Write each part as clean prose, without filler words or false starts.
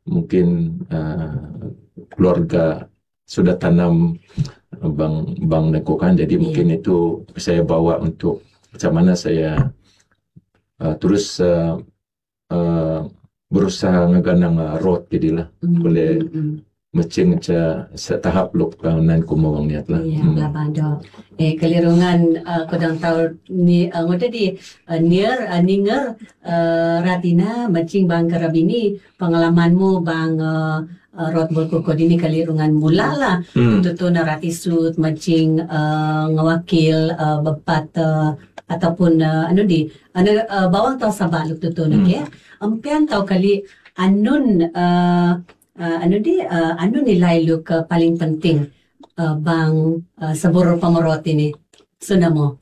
mungkin keluarga sudah tanam bang neko kan, jadi mungkin itu saya bawa untuk macam mana saya terus berusaha ngeganang road jadilah boleh macing setahap luk nan kumawang niat lah. Iya, labado. Kelirungan kodang tahu ni ngoda di ninger ratina macing bang karabini pengalamanmu bang road bol koko dini kelirungan mula lah. Tutu narati sud macing ngawakil bepat ataupun bawang tau sabaluk tutu ya. Ampian tau kali anun anu nilai lu ke paling penting bang sebur pemorot ini sudah mau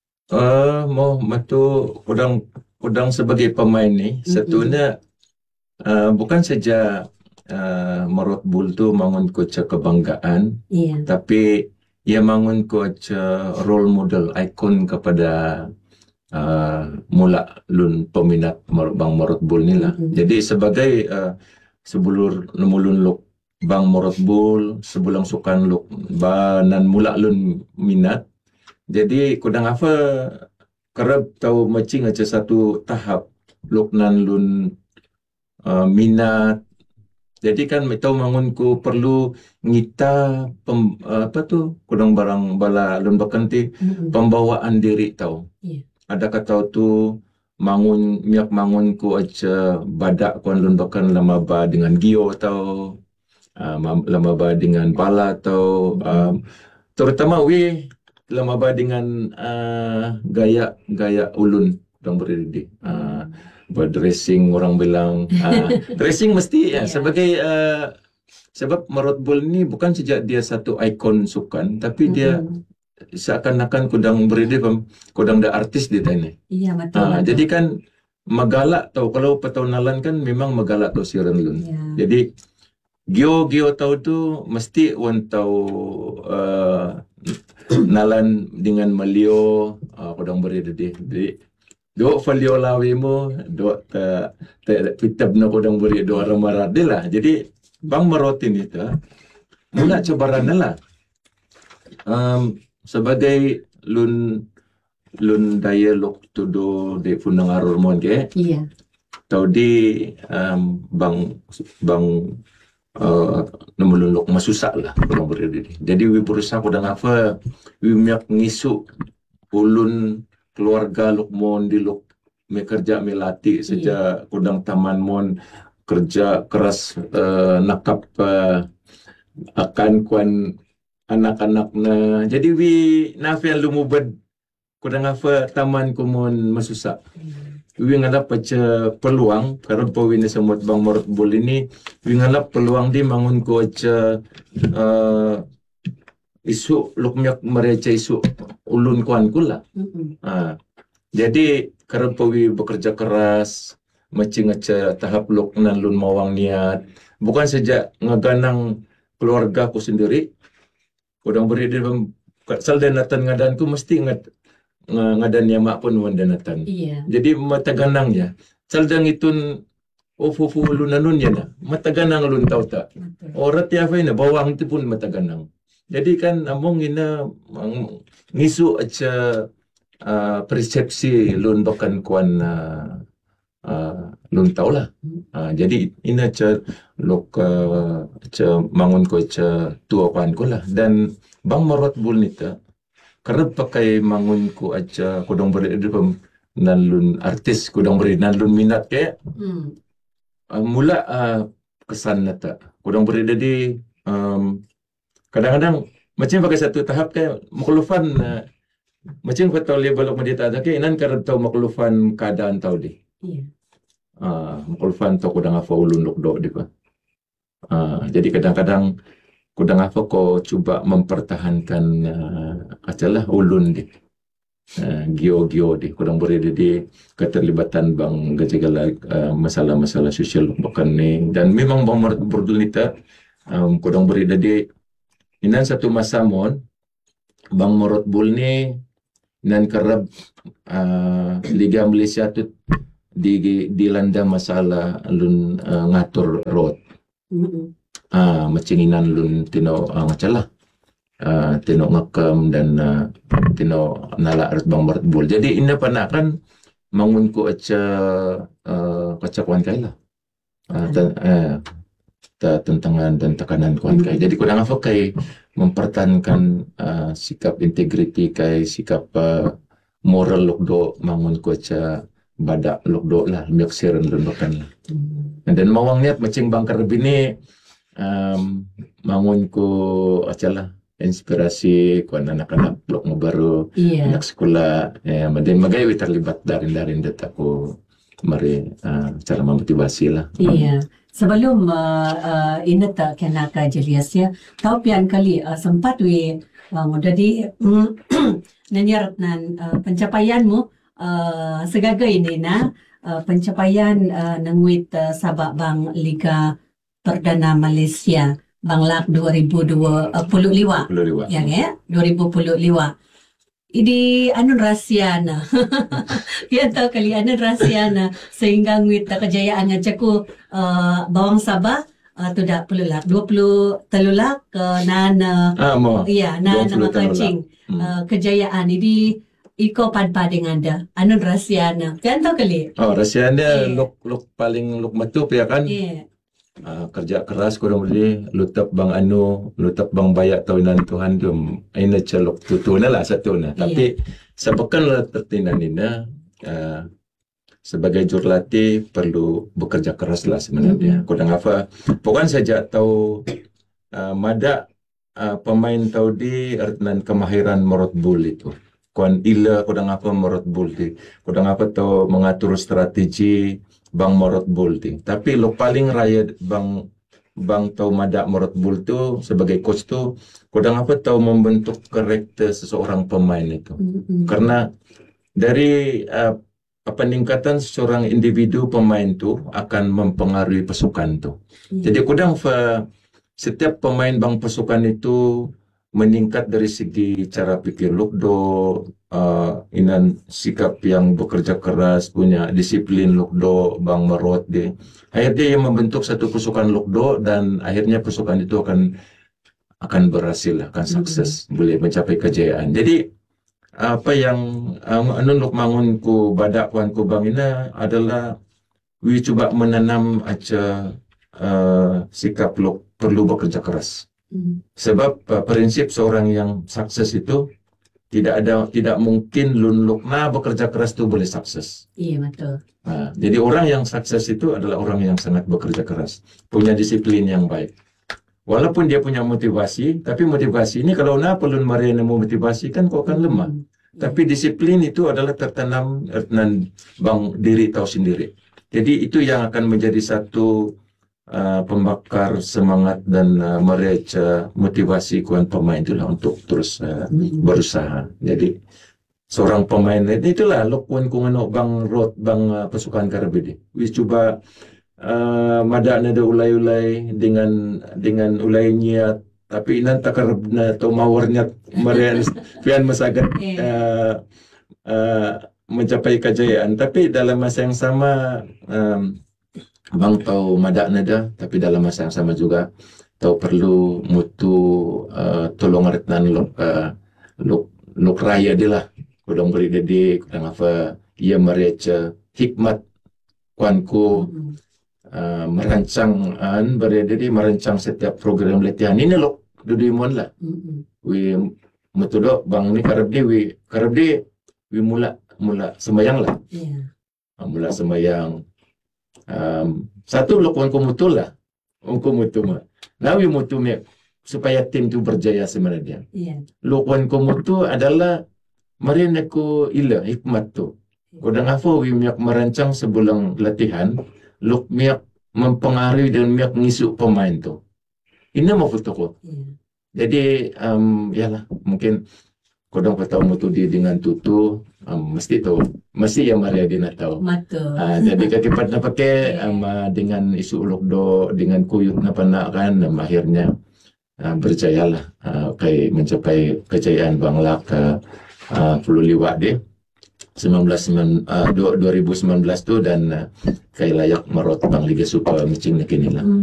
matu udang sebagai pemain ni satunya bukan saja Morot Bull tu mangun coach kebanggaan, tapi ia mangun coach role model, ikon kepada mula lun peminat bang Morot Bull ni lah. Jadi sebagai sebelur nemulun luk bang Morot Bull, sebulang sukan luk banan mula lun minat. Jadi kudang apa kerap tahu macing aja satu tahap luk nan lun minat. Jadi kan tahu mangunku perlu ngita apa tu kudang barang bala lun bakenti pembawaan diri tahu. Adakah tahu tu miak mangun ku aja badak kuan lun bakan lama ba dengan gio atau lama ba dengan bala atau terutama lama ba dengan gaya ulun dong berdiri berdressing orang bilang dressing mesti sebagai sebab Morot Bull ni bukan saja dia satu ikon sukan tapi dia seakan-akan kudang berdiri kudang da artis di tani. Iya betul. Jadi kan magalak tahu kalau petaunalan kan memang magalak tahu siran lun. Jadi gio tahu tu mesti wan tahu nalan dengan melio kudang berdiri. Jadi do falio lawi mo do ta pitab na kudang berdiri do ramarat lah. Jadi bang Marotin itu mula cabaran lah. Sebagai lun dialog tudo di punang arur mon ke tau di bang nemululok masusak lah kurang berdiri. Jadi we berusaha kudang apa we miak ngisu ulun keluarga luk mon di luk me kerja melati sejak kudang taman mon kerja keras nakap akan kuan anak-anak na. Jadi we nafian lumubad kudang apa taman kumon masusak. We ngalap aja peluang karena pawin semut bang Morot Bull ini we ngalap peluang di mangun ko aja isu lukmiak mereka isu ulun kuan kula. Jadi karena pawi bekerja keras macing aja tahap luk nan lun mawang niat bukan saja ngaganang keluarga ku sendiri. Kudang beri dia sal danatan ngadanku mesti ngadan ya mak pun wan danatan. Jadi mataganang ya. Sal dang itun ofufu lunanun ya na. Mataganang lun tau tak. Orat ya fa ina bawang itu pun mataganang. Jadi kan among ina ngisu aja persepsi lun bakan kuan lun tau lah. Jadi ina ca lok ca mangun ko ca tua kuan ko lah. Dan bang Morot Bull nita karena pakai mangun ko aja kodong beri nan lun artis kodong beri nan lun minat ke mula kesan nata kodong beri jadi kadang-kadang macam pakai satu tahap ke maklufan macam kau tahu level medita ada ke nan karena tahu maklufan keadaan tahu di maklufan tahu kodang apa ulun lok do di pa. Jadi kadang-kadang kudang apa kau cuba mempertahankan acalah ulun di gio di kudang beri di keterlibatan bang gajagala masalah-masalah sosial bukan ni dan memang bang berdulita kudang beri di inan satu masa mon bang Morot Bull ni nan kerap Liga Malaysia tu dilanda masalah lun ngatur road. Macinginan lun tino ngacalah. Tino ngakam dan tino nala art bang martbul. Jadi ina panakan mangun ko aca kacakuan kai lah. Tentangan dan tekanan kuan kai. Jadi kurang apa kai mempertahankan sikap integriti kai, sikap moral lokdo mangun ko aca badak lokdo lah miak siren lembakan lah. Dan mawang niat macing bangkar bini mangun ko aca lah inspirasi kuan anak-anak blok baru anak sekolah dan magawi terlibat darin dataku mari cara memotivasi lah. Sebelum inat kena ka Julius ya, tau pian kali sempat we jadi nanyarat nan pencapaianmu segaga ini na pencapaian nangwit sabak bang Liga Perdana Malaysia Banglak 2025 yang 2025. Ini anun rahsia na. Kita tahu kali anun rahsia na sehingga ngwit kejayaan ngacaku bawang Sabah tidak pelulak 20 telulak nana nana makancing kejayaan ini iko padpa dengan ada anun rahsia na. Kita tahu kali. Rahsia dia luk paling luk matup ya kan. Kerja keras kurang boleh lutap bang lutap bang bayak tahunan Tuhan tu aina celok tutuna lah satu na. Tapi sebekan lah tertinan ina sebagai jurulatih perlu bekerja keras lah sebenarnya. Kurang apa bukan saja tahu mada pemain tahu di artinan kemahiran morotbul itu. Kuan ila kurang apa morotbul ti. Kurang apa tahu mengatur strategi bang morotbul ti. Tapi lo paling raya bang tahu madak morotbul tu sebagai coach tu kurang apa tahu membentuk karakter seseorang pemain itu. Karena dari peningkatan seorang individu pemain tu akan mempengaruhi pasukan tu. Jadi kurang setiap pemain bang pasukan itu meningkat dari segi cara pikir lukdo, inan sikap yang bekerja keras, punya disiplin lukdo, bang merot deh. Akhirnya yang membentuk satu pasukan lukdo dan akhirnya pasukan itu akan berhasil, akan sukses, boleh mencapai kejayaan. Jadi apa yang luk mangun ku badak kuan ku bang ina adalah we coba menanam aja sikap luk perlu bekerja keras. Sebab prinsip seorang yang sukses itu tidak mungkin lunlukna bekerja keras itu boleh sukses. Iya betul. Jadi orang yang sukses itu adalah orang yang sangat bekerja keras, punya disiplin yang baik. Walaupun dia punya motivasi, tapi motivasi ini kalau perlu mariana motivasi kan kau akan lemah. Tapi disiplin itu adalah tertanam bang diri tahu sendiri. Jadi itu yang akan menjadi satu pembakar semangat dan mereka motivasi kuan pemain itulah untuk terus berusaha. Jadi seorang pemain itulah lokuan kungano bang road bang pasukan Karabidi. Wis coba mada nada ulai-ulai dengan ulai niat tapi nan takarab na to mawarnya marian pian masagat mencapai kejayaan. Tapi dalam masa yang sama bang tahu madak nada, tapi dalam masa yang sama juga tahu perlu mutu tolong retnan lok raya dia lah. Kudang beri dia kudang apa ia mereka hikmat kuanku merancang setiap program latihan ini lok duduimon lah. We mutu bang ni karab dia we mula sembayang lah. Mula sembayang. Satu lokuan kumutul lah, kumutul mah. Nawi mutu supaya tim tu berjaya sebenarnya. Lokuan kumutul adalah mari aku ila hikmat tu. Kodang apa wi miak merancang sebulan latihan, lok miak mempengaruhi dan miak ngisuk pemain tu. Ini mau foto ko. Jadi yalah mungkin kodang patau mutu di dengan tutu mesti yang Maria Dina tahu. Jadi kakipat na pakai dengan isu ulokdo dengan kuyut na panakan akhirnya berjayalah mencapai kejayaan Banglak ke Pulau Liwak dia. 2019 tu dan kay layak marot bang Liga Super micing na kinila.